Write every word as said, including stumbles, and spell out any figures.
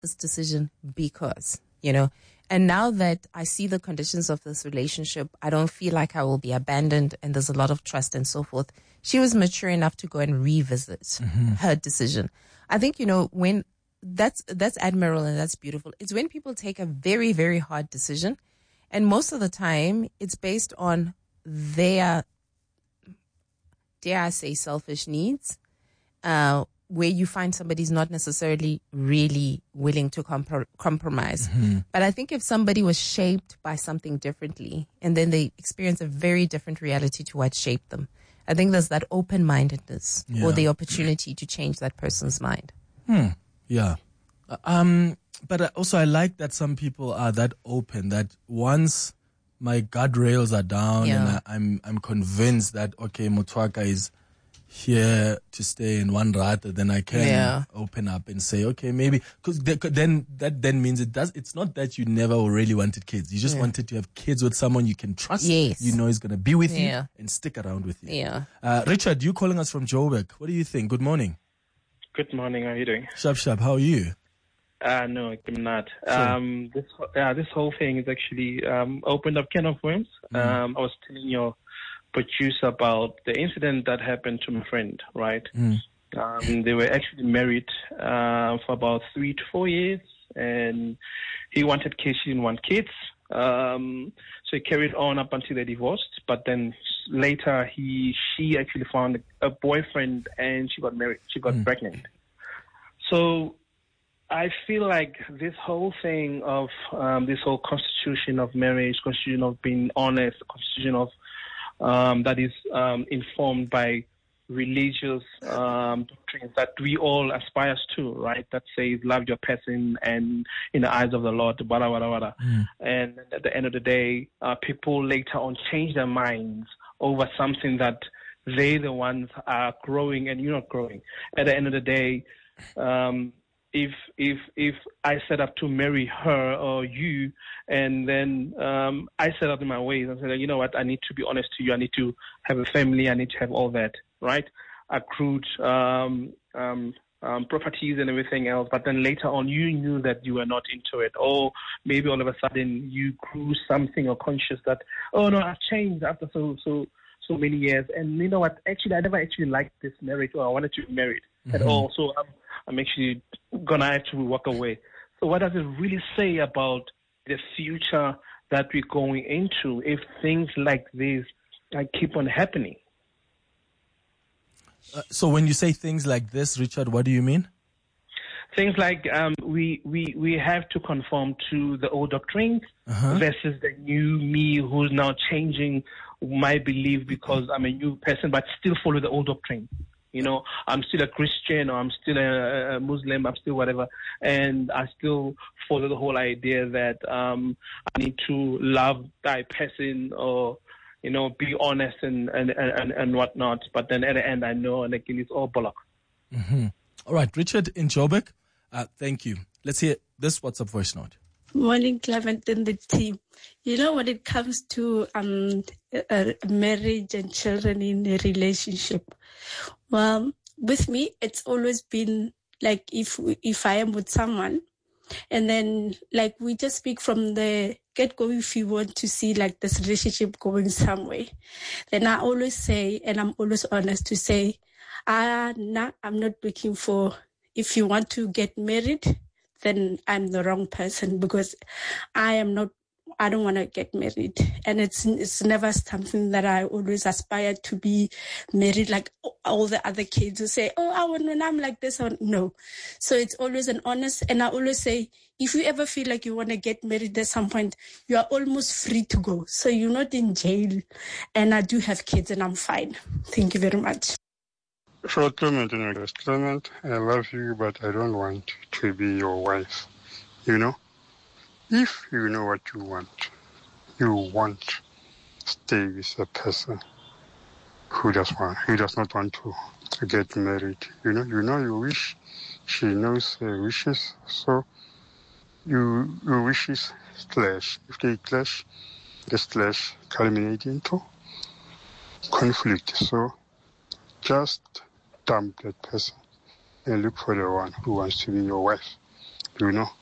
this decision because, you know, and now that I see the conditions of this relationship, I don't feel like I will be abandoned and there's a lot of trust and so forth. She was mature enough to go and revisit mm-hmm. her decision. I think, you know, when that's, that's admirable and that's beautiful. It's when people take a very, very hard decision. And most of the time it's based on their, dare I say, selfish needs, uh, where you find somebody's not necessarily really willing to compro- compromise. Mm-hmm. But I think if somebody was shaped by something differently and then they experience a very different reality to what shaped them, I think there's that open-mindedness yeah. or the opportunity to change that person's mind. Hmm. Yeah. Um, but also I like that some people are that open that once my guardrails are down yeah. and I, I'm I'm convinced that, okay, Motwaka is here to stay in one rata, then I can yeah. open up and say, okay, maybe, because then that then means it does. It's not that you never really wanted kids. You just yeah. wanted to have kids with someone you can trust. Yes. You know is going to be with yeah. you and stick around with you. Yeah. Uh, Richard, you calling us from Joburg. What do you think? Good morning. Good morning. How are you doing? Sharp, sharp. How are you? Uh, no, I'm not. Sure. Um, this uh, this whole thing is actually um, opened up can of worms. Mm. Um, I was telling your producer about the incident that happened to my friend, right? Mm. Um, they were actually married uh, for about three to four years, and he wanted kids, she didn't want kids. Um, so he carried on up until they divorced, but then later he she actually found a boyfriend and she got married, she got mm. pregnant. So I feel like this whole thing of um, this whole constitution of marriage, constitution of being honest, constitution of um, that is um, informed by religious um, doctrines that we all aspire to, right? That says love your person and in the eyes of the Lord, wada wada wada. Mm. And at the end of the day, uh, people later on change their minds over something that they the ones are growing and you're not growing. At the end of the day, um, if if if I set up to marry her or you, and then um, I set up in my ways and say, you know what, I need to be honest to you. I need to have a family. I need to have all that, right? Accrued um, um, um, properties and everything else. But then later on, you knew that you were not into it, or maybe all of a sudden you grew something or conscious that, oh no, I've changed after so so so many years. And you know what? Actually, I never actually liked this marriage, or I wanted to be married mm-hmm. at all. So I'm I'm actually gonna have to walk away. So what does it really say about the future that we're going into if things like this like, keep on happening? Uh, so when you say things like this, Richard, what do you mean? Things like um, we, we, we have to conform to the old doctrines uh-huh. versus the new me who's now changing my belief because I'm a new person, but still follow the old doctrine. You know, I'm still a Christian or I'm still a, a Muslim, I'm still whatever. And I still follow the whole idea that um, I need to love thy person or, you know, be honest and, and, and, and whatnot. But then at the end, I know, and again, it's all bollock. Mm-hmm. All right, Richard in Joburg, uh, thank you. Let's hear this WhatsApp voice note. Morning, Clement and the team. You know, when it comes to um, a, a marriage and children in a relationship, well, with me, it's always been like if if I am with someone, and then like we just speak from the get-go if you want to see like this relationship going somewhere, then I always say, and I'm always honest to say, ah, nah, I'm not looking for, if you want to get married, then I'm the wrong person because I am not, I don't want to get married. And it's it's never something that I always aspire to be married like all the other kids who say, oh, I want when I'm like this. Or, no. So it's always an honest. And I always say, if you ever feel like you want to get married at some point, you are almost free to go. So you're not in jail. And I do have kids and I'm fine. Thank you very much. For Clement, Clement, I love you, but I don't want to be your wife. You know? If you know what you want, you want to stay with a person who does want, who does not want to, to get married. You know, you know your wish. She knows her wishes. So you your wishes clash. If they clash, this clash culminates into conflict. So just dump that person and look for the one who wants to be your wife. you know.